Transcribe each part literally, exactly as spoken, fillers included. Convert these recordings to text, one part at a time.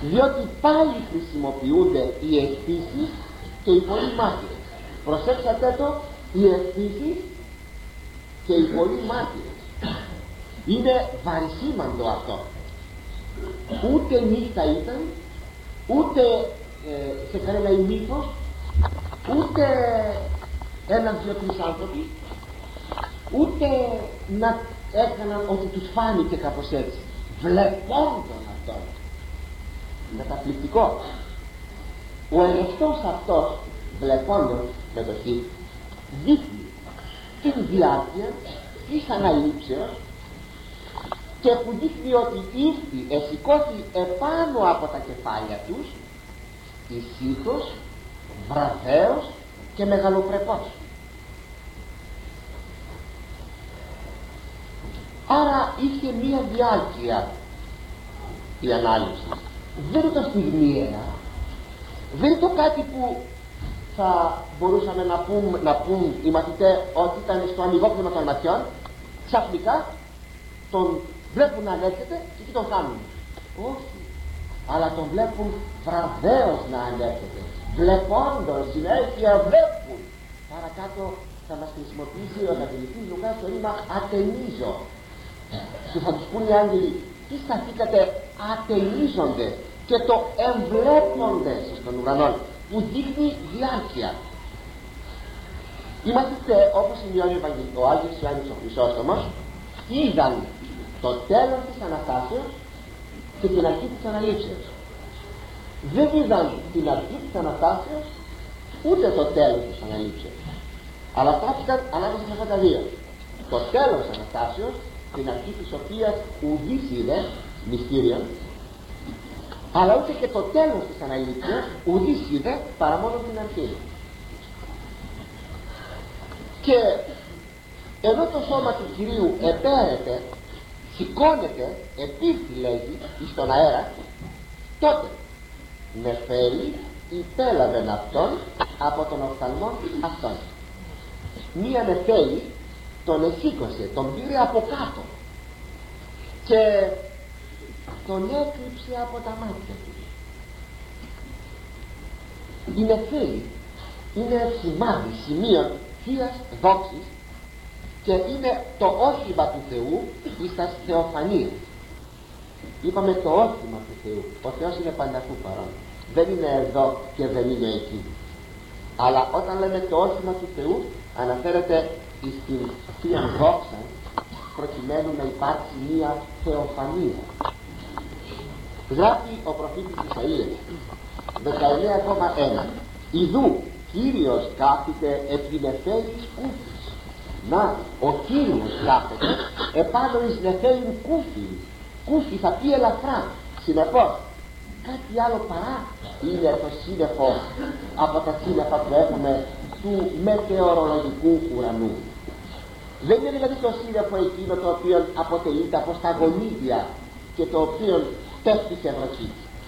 διότι πάλι χρησιμοποιούνται οι αισθήσεις και οι πολλοί μάρτυρες. Προσέξατε το, οι αισθήσεις και οι πολλοί μάρτυρες. Είναι βαρισίμαντο αυτό. Ούτε νύχτα ήταν, ούτε ε, σε κανένα ημίχος, ούτε έναν δυο τρεις άνθρωποι, ούτε να έκαναν ότι τους φάνηκε κάπως έτσι. Βλεπόντων αυτόν. Καταπληκτικό. Ο ερευτός αυτός, βλεπόντων με το χ, δείχνει την διάρκεια της αναλήψεως και που δείχνει ότι ήρθε, εσηκώθη επάνω από τα κεφάλια τους ησύχως, βραδέως και μεγαλοπρεπώς. Άρα είχε μία διάρκεια η ανάλυση. Δεν είναι το στιγμιαία, δεν είναι το κάτι που θα μπορούσαμε να πούμε, να πούμε οι μαθητές ότι ήταν στο ανοιγόκλημα των ματιών, ξαφνικά τον βλέπουν να ανέρχεται και εκεί τον κάνουν. Όχι, αλλά τον βλέπουν βραδέως να ανέρχεται, βλεπόντος, συνέχεια βλέπουν. Παρακάτω θα μας χρησιμοποιήσει ο Ευαγγελιστής Λουκάς το ρήμα ατενίζω, και θα τους πούν οι άγγελοι τι σταθήκατε, ατενίζονται και το εμβλέπονται στον ουρανό, που δείχνει διάρκεια. Οι μαθητές, όπως σημειώνει ο Άγιος Ιωάννης ο Χρυσόστομος, είδαν το τέλος της Αναστάσεως και την αρχή της Αναλήψεως. Δεν είδαν την αρχή της Αναστάσεως ούτε το τέλος της Αναλήψεως, αλλά στάθηκαν ανάμεσα σε αυτά τα δύο. Το τέλος της Αναστάσεως, την αρχή της οποίας ουδής είδε, μυστήριον, αλλά ούτε και το τέλος της Αναλήψεως ουδής είδε παρά μόνο την αρχή. Και ενώ το σώμα του Κυρίου επέρεται, σηκώνεται, επήρθη λέγει στον αέρα, τότε νεφέλη υπέλαβεν αυτόν από τον οφθαλμό αυτόν. Μία νεφέλη τον εσήκωσε, τον πήρε από κάτω και τον έκρυψε από τα μάτια του. Η νεφέλη είναι σημάδι, σημείο θείας δόξης και είναι το όχημα του Θεού εις τα θεοφανίες. Είπαμε το όχημα του Θεού. Ο Θεός είναι πανταχού παρόν. Δεν είναι εδώ και δεν είναι εκεί. Αλλά όταν λέμε το όχημα του Θεού, αναφέρεται στην θεία δόξα, προκειμένου να υπάρξει μία θεοφανία. Γράφει ο προφήτης Ισαΐας δεκαεννέα ένα, ιδού Κύριος κάθεται επί νεφέλης κούφης. Να, ο Κύριος κάθεται επάνω εις νεφέλην κούφης. Κούφη θα πει ελαφρά. Συνεπώς κάτι άλλο παρά είναι το σύννεφο από τα σύννεφα που έχουμε του μετεωρολογικού ουρανού. Δεν είναι δηλαδή το σύννεφο εκείνο το οποίο αποτελείται από σταγονίδια και το οποίο πέφτει σε βροχή.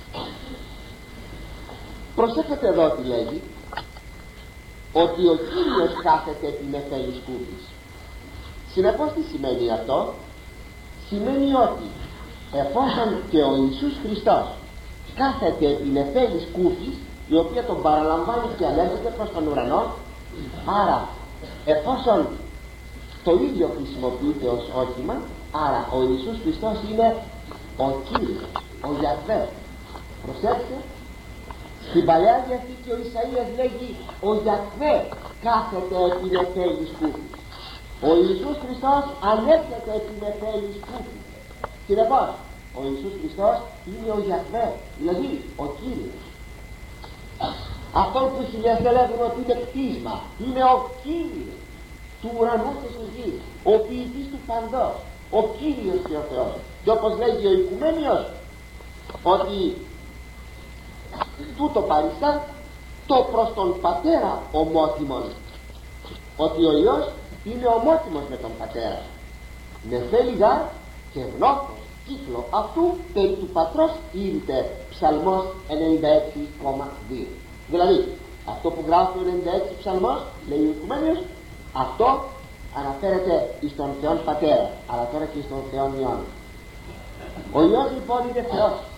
Προσέξτε εδώ τι λέγει, ότι ο Κύριος κάθεται επί νεφέλης κούφης. Συνεπώς τι σημαίνει αυτό? Σημαίνει ότι εφόσον και ο Ιησούς Χριστός κάθεται επί νεφέλης κούφης, η οποία τον παραλαμβάνει και ανέρχεται προς τον ουρανό, άρα εφόσον το ίδιο χρησιμοποιείται ως όχημα, άρα ο Ιησούς Χριστός είναι ο Κύριος, ο Ιαχβέ. Προσέξτε, στην Παλαιά Διαθήκη ο Ισαΐας λέγει ο Ιαχβέ κάθεται επί νεφέλης κούφης. Ο Ιησούς Χριστός ανέρχεται επί νεφέλης κούφης. Συνεπώς ο Ιησούς Χριστός είναι ο Ιαχβέ, δηλαδή ο Κύριος. Αυτό που οι χιλιάδες λέγουν ότι είναι κτίσμα, είναι ο Κύριος του ουρανού και της γης, ο ποιητής του παντός, ο Κύριος και ο Θεός. Και όπως λέγει ο Οικουμένιος, ότι τούτο παριστά το προς τον Πατέρα ομότιμον, ότι ο Υιός είναι ομότιμος με τον Πατέρα. Νεφέλη γάρ και γνώθος κύκλο αυτού περί του Πατρός ήρθε, Ψαλμός ενενήντα έξι κόμμα δύο. Δηλαδή αυτό που γράφει ο ενενήντα έξι ψαλμός, λέει ο Οικουμένιος, αυτό αναφέρεται στον Θεόν Πατέρα, αλλά τώρα και στον Θεόν Υιόν. Ο Υιός λοιπόν είναι Θεός.